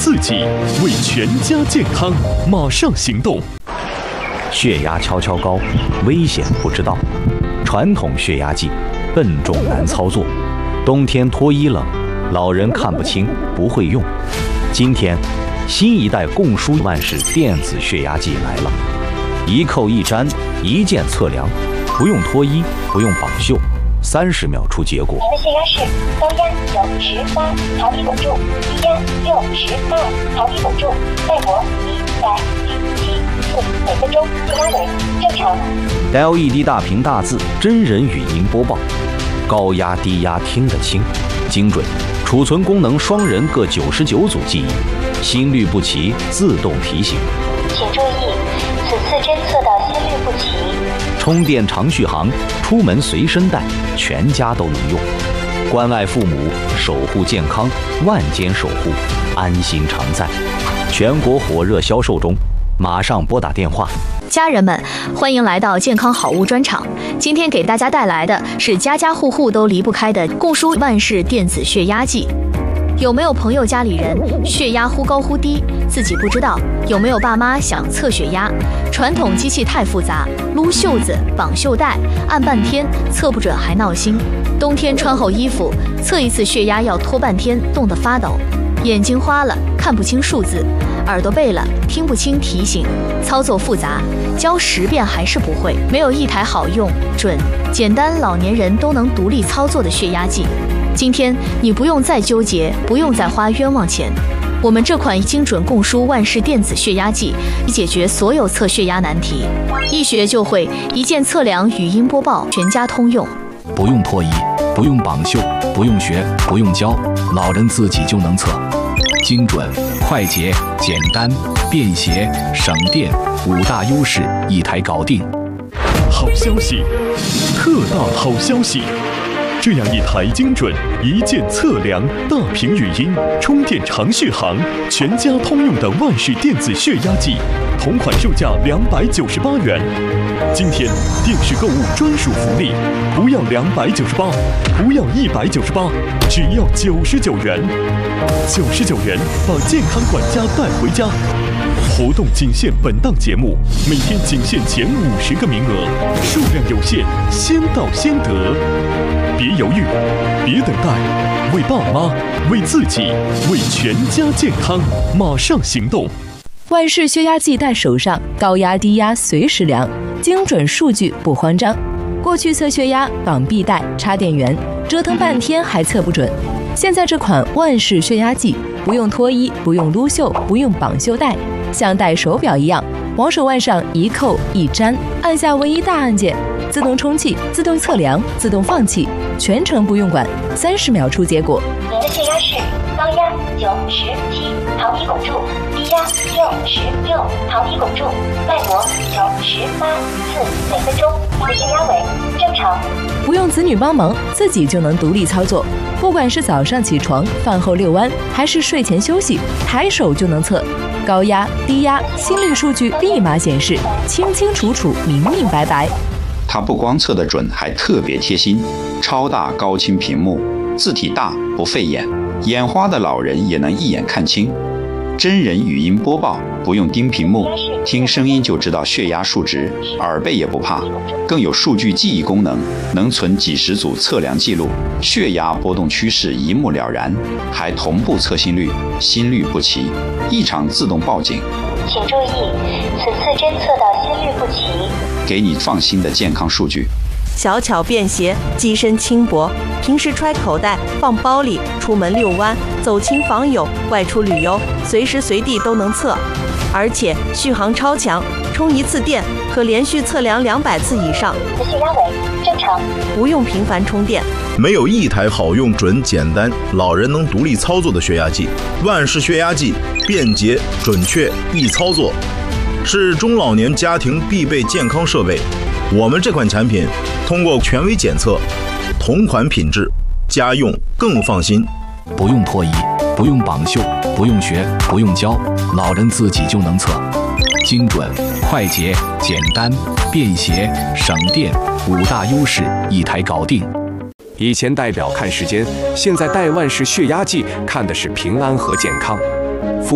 自己，为全家健康马上行动。 血压悄悄高，危险不知道。传统血压计笨重难操作，冬天脱衣冷，老人看不清不会用。今天新一代共舒万氏电子血压计来了，一扣一粘，一键测量，不用脱衣，不用绑袖，30秒出结果。 您的血压是高压98，桃体汞柱，低压62，桃体汞柱，脉搏107.4每分钟，血压为正常。 LED 大屏大字，真人语音播报，高压低压听得清，精准。储存功能双人各99组记忆，心律不齐自动提醒。 请注意，此次侦测到心律不齐。 充电长续航，出门随身带，全家都能用。关爱父母，守护健康，万间守护，安心常在。全国火热销售中，马上拨打电话。 家人们，欢迎来到健康好物专场。今天给大家带来的是家家户户都离不开的共舒万氏电子血压计。有没有朋友家里人血压忽高忽低，自己不知道？有没有爸妈想测血压？传统机器太复杂，撸袖子、绑袖带，按半天测不准还闹心。冬天穿厚衣服，测一次血压要拖半天，冻得发抖。眼睛花了，看不清数字；耳朵背了，听不清提醒。操作复杂，教10遍还是不会。没有一台好用、准、简单，老年人都能独立操作的血压计。今天你不用再纠结，不用再花冤枉钱。我们这款精准共舒万氏电子血压计，解决所有测血压难题，一学就会，一键测量，语音播报，全家通用。 不用脱衣，不用绑袖，不用学，不用教，老人自己就能测。精准、快捷、简单、便携、省电，5大优势一台搞定。 好消息，特大好消息！这样一台精准、一键测量、大屏语音、充电长续航、全家通用的万氏电子血压计，同款售价298元。今天电视购物专属福利，不要298，不要198，只要99元。99元把健康管家带回家。活动仅限本档节目，每天仅限前50个名额，数量有限，先到先得。别犹豫，别等待，为爸妈，为自己，为全家健康，马上行动！ 万氏血压计带手上，高压低压随时量，精准数据不慌张。过去测血压绑臂带、插电源，折腾半天还测不准。现在这款万氏血压计，不用脱衣，不用撸袖，不用绑袖带，像戴手表一样，往手腕上一扣一粘，按下唯一大按键，自动充气、自动测量、自动放气，全程不用管，30秒出结果。 您的血压是高压97，桃体汞柱，低压66，桃体汞柱，脉搏98.4每分钟，您的血压为正常。 不用子女帮忙，自己就能独立操作。不管是早上起床、饭后遛弯，还是睡前休息，抬手就能测。高压、低压、心率数据立马显示，清清楚楚、明明白白。 它不光测得准，还特别贴心，超大高清屏幕，字体大不费眼，眼花的老人也能一眼看清。真人语音播报，不用盯屏幕，听声音就知道血压数值，耳背也不怕。更有数据记忆功能，能存几十组测量记录，血压波动趋势一目了然，还同步测心率，心律不齐，异常自动报警。 请注意，此次侦测到心律不齐， 给你放心的健康数据。 小巧便携，机身轻薄，平时揣口袋、放包里，出门遛弯、走亲访友、外出旅游，随时随地都能测。而且续航超强，充一次电可连续测量200次以上。 您的血压为正常， 不用频繁充电。 没有一台好用、准、简单，老人能独立操作的血压计。万氏血压计，便捷、准确、易操作，是中老年家庭必备健康设备。我们这款产品通过权威检测，同款品质，家用更放心。 不用脱衣，不用绑袖，不用学，不用教，老人自己就能测。精准、快捷、简单、便携、省电，5大优势一台搞定。 以前戴表看时间，现在戴万氏血压计看的是平安和健康。